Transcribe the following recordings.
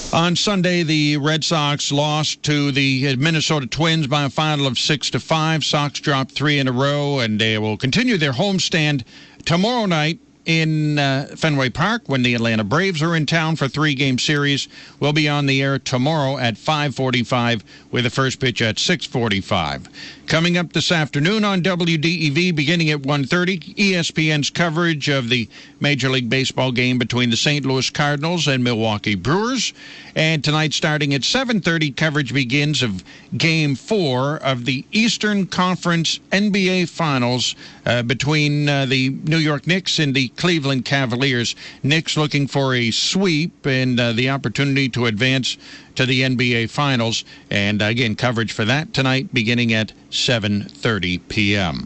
On Sunday, the Red Sox lost to the Minnesota Twins by a final of 6-5. Sox dropped 3 in a row, and they will continue their homestand tomorrow night in Fenway Park when the Atlanta Braves are in town for a 3-game series. We'll be on the air tomorrow at 5:45 with the first pitch at 6:45. Coming up this afternoon on WDEV, beginning at 1:30, ESPN's coverage of the Major League Baseball game between the St. Louis Cardinals and Milwaukee Brewers. And tonight, starting at 7:30, coverage begins of Game 4 of the Eastern Conference NBA Finals between the New York Knicks and the Cleveland Cavaliers. Knicks looking for a sweep and the opportunity to advance to the NBA Finals. And again, coverage for that tonight beginning at 7:30 p.m.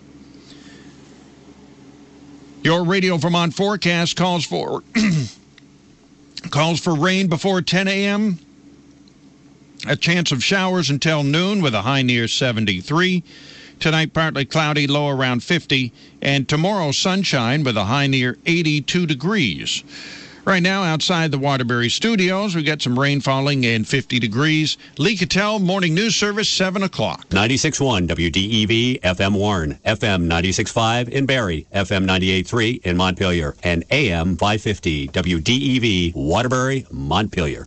Your Radio Vermont forecast calls for rain before 10 a.m., a chance of showers until noon with a high near 73. Tonight, partly cloudy, low around 50. And tomorrow, sunshine with a high near 82 degrees. Right now, outside the Waterbury Studios, we got some rain falling and 50 degrees. Lee Cattell, Morning News Service, 7 o'clock. 96.1 WDEV, FM Warren, FM 96.5 in Barrie, FM 98.3 in Montpelier, and AM 550 WDEV, Waterbury, Montpelier.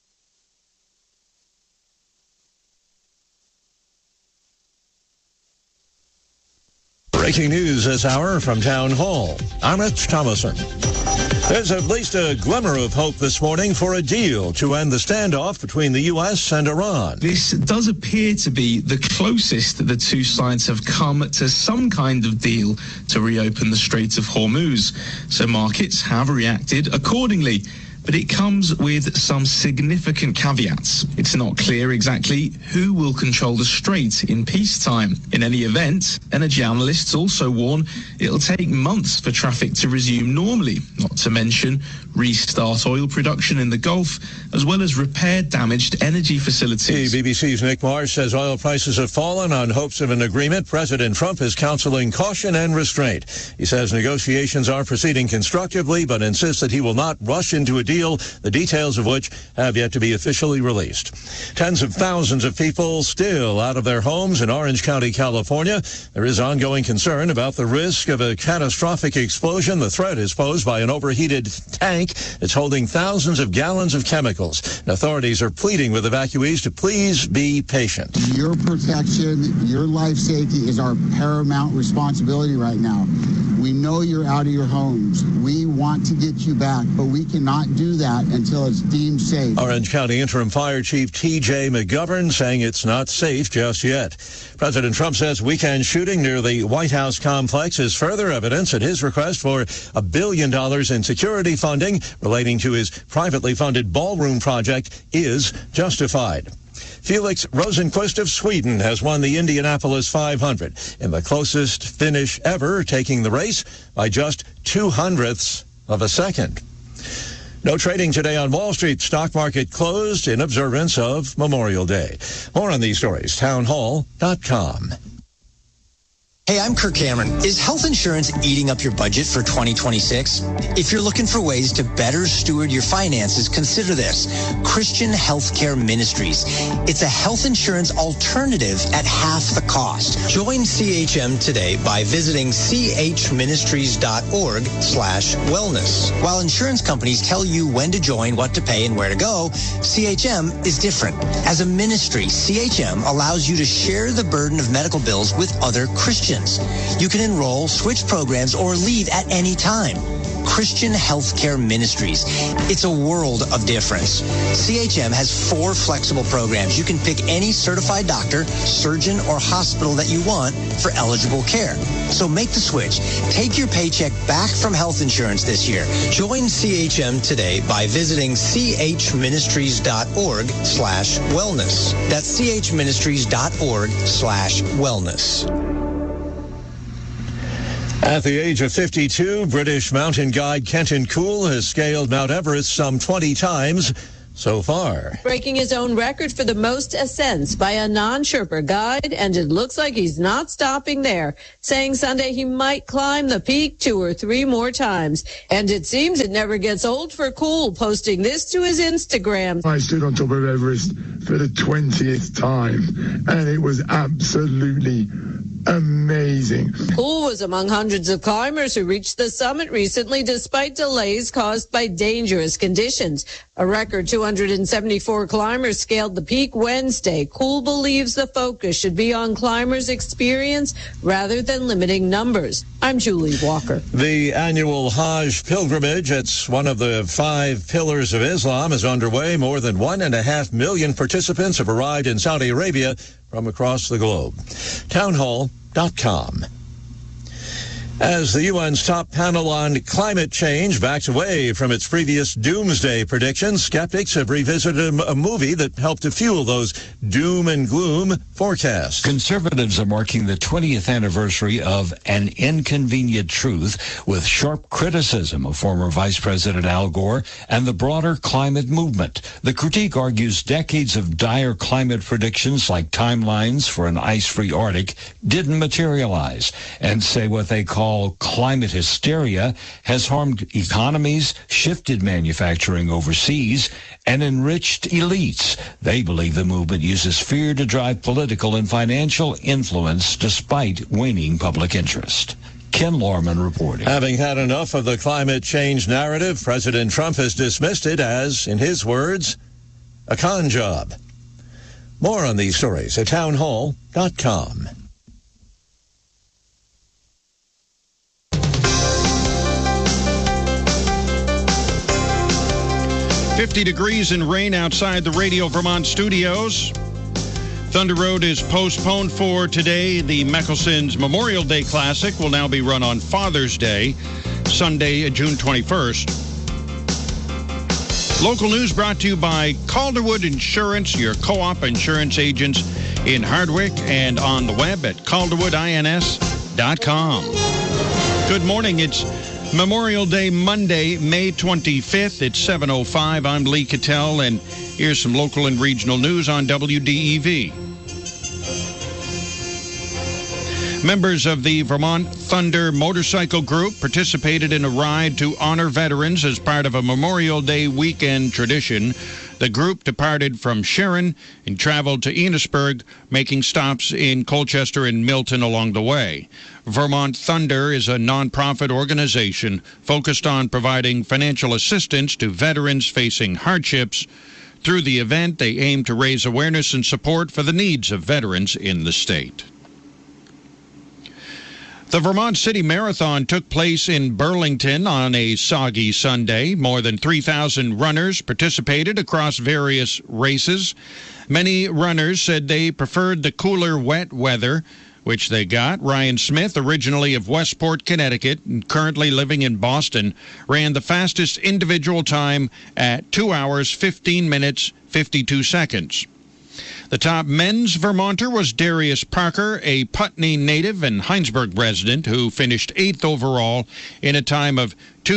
Breaking news this hour from Town Hall. I'm Rich Thomason. There's at least a glimmer of hope this morning for a deal to end the standoff between the U.S. and Iran. This does appear to be the closest the two sides have come to some kind of deal to reopen the Strait of Hormuz. So markets have reacted accordingly. But it comes with some significant caveats. It's not clear exactly who will control the strait in peacetime. In any event, energy analysts also warn it'll take months for traffic to resume normally, not to mention restart oil production in the Gulf, as well as repair damaged energy facilities. The BBC's Nick Marsh says oil prices have fallen on hopes of an agreement. President Trump is counseling caution and restraint. He says negotiations are proceeding constructively, but insists that he will not rush into a deal, the details of which have yet to be officially released. Tens of thousands of people still out of their homes in Orange County, California. There is ongoing concern about the risk of a catastrophic explosion. The threat is posed by an overheated tank that's holding thousands of gallons of chemicals. And authorities are pleading with evacuees to please be patient. Your protection, your life safety is our paramount responsibility right now. We know you're out of your homes. We want to get you back, but we cannot do that until it's deemed safe. Orange County Interim Fire Chief T.J. McGovern saying it's not safe just yet. President Trump says weekend shooting near the White House complex is further evidence that his request for $1 billion in security funding relating to his privately funded ballroom project is justified. Felix Rosenqvist of Sweden has won the Indianapolis 500 in the closest finish ever, taking the race by just 0.02 of a second. No trading today on Wall Street. Stock market closed in observance of Memorial Day. More on these stories, townhall.com. Hey, I'm Kirk Cameron. Is health insurance eating up your budget for 2026? If you're looking for ways to better steward your finances, consider this. Christian Healthcare Ministries. It's a health insurance alternative at half the cost. Join CHM today by visiting chministries.org/wellness. While insurance companies tell you when to join, what to pay, and where to go, CHM is different. As a ministry, CHM allows you to share the burden of medical bills with other Christians. You can enroll, switch programs, or leave at any time. Christian Healthcare Ministries. It's a world of difference. CHM has 4 flexible programs. You can pick any certified doctor, surgeon, or hospital that you want for eligible care. So make the switch. Take your paycheck back from health insurance this year. Join CHM today by visiting chministries.org/wellness. That's chministries.org/wellness. At the age of 52, British mountain guide Kenton Cool has scaled Mount Everest some 20 times, so far. Breaking his own record for the most ascents by a non-Sherpa guide, and it looks like he's not stopping there, saying Sunday he might climb the peak 2 or 3 more times. And it seems it never gets old for Cool, posting this to his Instagram. I stood on top of Everest for the 20th time, and it was absolutely amazing. Cool was among hundreds of climbers who reached the summit recently despite delays caused by dangerous conditions. A record 274 climbers scaled the peak Wednesday. Cool believes the focus should be on climbers' experience rather than limiting numbers. I'm Julie Walker. The annual Hajj pilgrimage, it's one of the 5 pillars of Islam, is underway. More than 1.5 million participants have arrived in Saudi Arabia from across the globe. Townhall.com. As the UN's top panel on climate change backs away from its previous doomsday predictions, skeptics have revisited a movie that helped to fuel those doom and gloom forecasts. Conservatives are marking the 20th anniversary of An Inconvenient Truth with sharp criticism of former Vice President Al Gore and the broader climate movement. The critique argues decades of dire climate predictions like timelines for an ice-free Arctic didn't materialize, and say what they call climate hysteria has harmed economies, shifted manufacturing overseas, and enriched elites. They believe the movement uses fear to drive political and financial influence despite waning public interest. Ken Lorman reporting. Having had enough of the climate change narrative, President Trump has dismissed it as, in his words, a con job. More on these stories at townhall.com. 50 degrees and rain outside the Radio Vermont studios. Thunder Road is postponed for today. The Meckelson's Memorial Day Classic will now be run on Father's Day, Sunday, June 21st. Local news brought to you by Calderwood Insurance, your co-op insurance agents in Hardwick and on the web at calderwoodins.com. Good morning. It's Memorial Day, Monday, May 25th. It's 7:05. I'm Lee Cattell, and here's some local and regional news on WDEV. Members of the Vermont Thunder Motorcycle Group participated in a ride to honor veterans as part of a Memorial Day weekend tradition. The group departed from Sharon and traveled to Enosburg, making stops in Colchester and Milton along the way. Vermont Thunder is a nonprofit organization focused on providing financial assistance to veterans facing hardships. Through the event, they aim to raise awareness and support for the needs of veterans in the state. The Vermont City Marathon took place in Burlington on a soggy Sunday. More than 3,000 runners participated across various races. Many runners said they preferred the cooler, wet weather, which they got. Ryan Smith, originally of Westport, Connecticut, and currently living in Boston, ran the fastest individual time at 2 hours, 15 minutes, 52 seconds. The top men's Vermonter was Darius Parker, a Putney native and Heinsberg resident, who finished 8th overall in a time of 2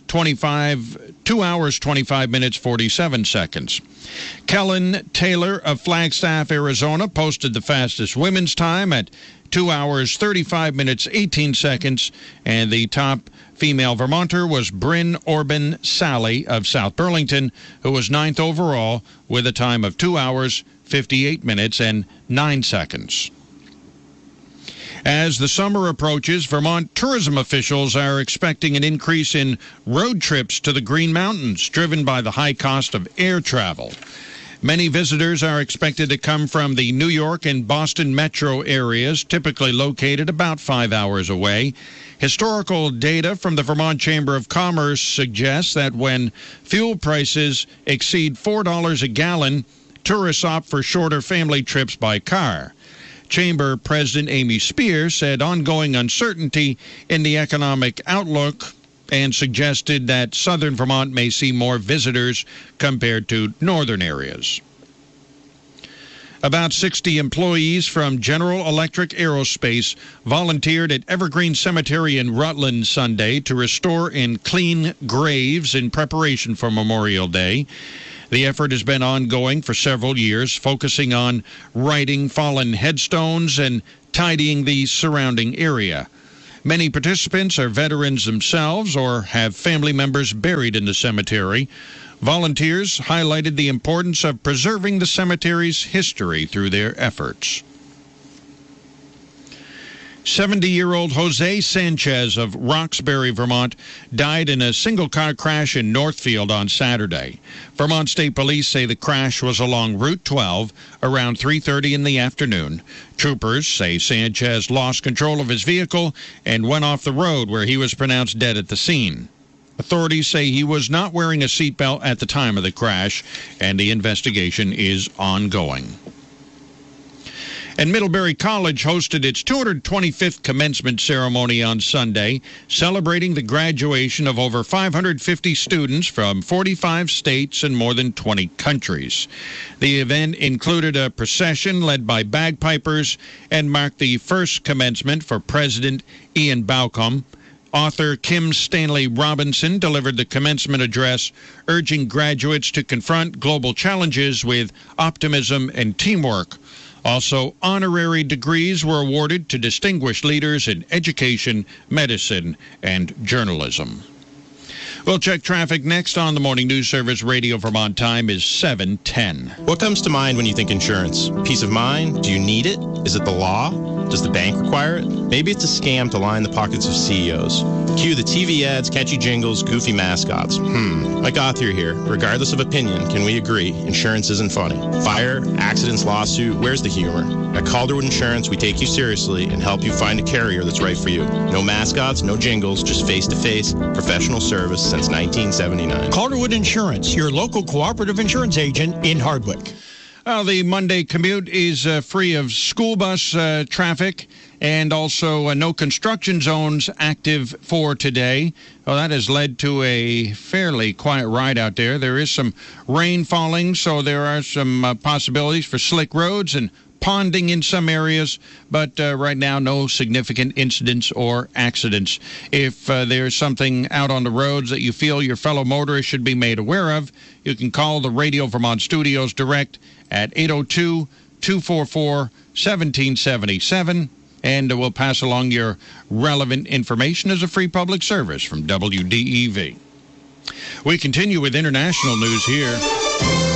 hours, 25 minutes, 47 seconds. Kellen Taylor of Flagstaff, Arizona, posted the fastest women's time at 2 hours, 35 minutes, 18 seconds, and the top female Vermonter was Bryn Orban Sally of South Burlington, who was 9th overall with a time of 2 hours, 58 minutes and 9 seconds. As the summer approaches, Vermont tourism officials are expecting an increase in road trips to the Green Mountains, driven by the high cost of air travel. Many visitors are expected to come from the New York and Boston metro areas, typically located about 5 hours away. Historical data from the Vermont Chamber of Commerce suggests that when fuel prices exceed $4 a gallon, tourists opt for shorter family trips by car. Chamber President Amy Spear said ongoing uncertainty in the economic outlook and suggested that southern Vermont may see more visitors compared to northern areas. About 60 employees from General Electric Aerospace volunteered at Evergreen Cemetery in Rutland Sunday to restore and clean graves in preparation for Memorial Day. The effort has been ongoing for several years, focusing on righting fallen headstones and tidying the surrounding area. Many participants are veterans themselves or have family members buried in the cemetery. Volunteers highlighted the importance of preserving the cemetery's history through their efforts. 70-year-old Jose Sanchez of Roxbury, Vermont, died in a single-car crash in Northfield on Saturday. Vermont State Police say the crash was along Route 12 around 3:30 in the afternoon. Troopers say Sanchez lost control of his vehicle and went off the road, where he was pronounced dead at the scene. Authorities say he was not wearing a seatbelt at the time of the crash, and the investigation is ongoing. And Middlebury College hosted its 225th commencement ceremony on Sunday, celebrating the graduation of over 550 students from 45 states and more than 20 countries. The event included a procession led by bagpipers and marked the first commencement for President Ian Baucom. Author Kim Stanley Robinson delivered the commencement address, urging graduates to confront global challenges with optimism and teamwork. Also, honorary degrees were awarded to distinguished leaders in education, medicine, and journalism. We'll check traffic next on the Morning News Service. Radio Vermont time is 7:10. What comes to mind when you think insurance? Peace of mind? Do you need it? Is it the law? Does the bank require it? Maybe it's a scam to line the pockets of CEOs. Cue the TV ads, catchy jingles, goofy mascots. Like Author here. Regardless of opinion, can we agree insurance isn't funny? Fire, accidents, lawsuit, where's the humor? At Calderwood Insurance, we take you seriously and help you find a carrier that's right for you. No mascots, no jingles, just face-to-face professional service since 1979. Calderwood Insurance, your local cooperative insurance agent in Hardwick. Well, the Monday commute is free of school bus traffic, and also no construction zones active for today. Well, that has led to a fairly quiet ride out there. There is some rain falling, so there are some possibilities for slick roads and ponding in some areas, but right now no significant incidents or accidents. If there's something out on the roads that you feel your fellow motorists should be made aware of, you can call the Radio Vermont Studios direct at 802-244-1777, and we'll pass along your relevant information as a free public service from WDEV. We continue with international news here.